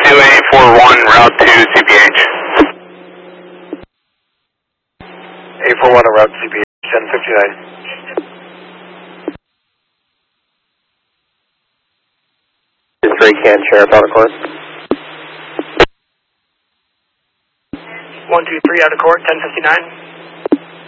841, Route 2, CPH. 841 on Route CPH, 1059. This is Ray Can, Sheriff out of court. 123 out of court, 1059.